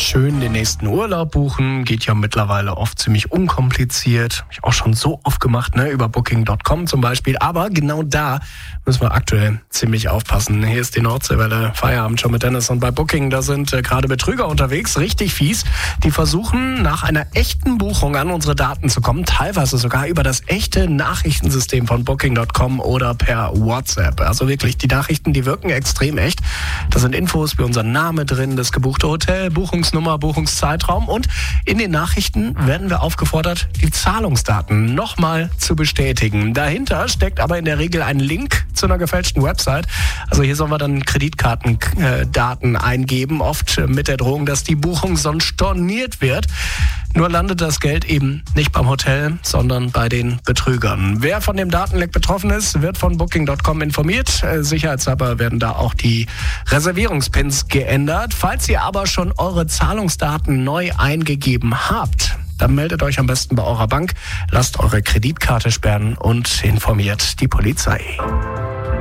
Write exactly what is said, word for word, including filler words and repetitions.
schön den nächsten Urlaub buchen. Geht ja mittlerweile oft ziemlich unkompliziert. Hab ich auch schon so oft gemacht, ne, über Booking Punkt com zum Beispiel. Aber genau da müssen wir aktuell ziemlich aufpassen. Hier ist die Nordseewelle, Feierabend schon mit Dennis. Und bei Booking, da sind äh, gerade Betrüger unterwegs, richtig fies. Die versuchen, nach einer echten Buchung an unsere Daten zu kommen. Teilweise sogar über das echte Nachrichtensystem von Booking Punkt com oder per WhatsApp. Also wirklich, die Nachrichten, die wirken extrem echt. Da sind Infos wie unser Name drin, das gebuchte Hotel, Buchungsnummer, Buchungszeitraum. Und in den Nachrichten werden wir aufgefordert, die Zahlungsdaten nochmal zu bestätigen. Dahinter steckt aber in der Regel ein Link zu einer gefälschten Website. Also hier sollen wir dann Kreditkartendaten eingeben, oft mit der Drohung, dass die Buchung sonst storniert wird. Nur landet das Geld eben nicht beim Hotel, sondern bei den Betrügern. Wer von dem Datenleck betroffen ist, wird von Booking Punkt com informiert. Sicherheitshalber werden da auch die Reservierungspins geändert. Falls ihr aber schon eure Zahlungsdaten neu eingegeben habt, dann meldet euch am besten bei eurer Bank, lasst eure Kreditkarte sperren und informiert die Polizei.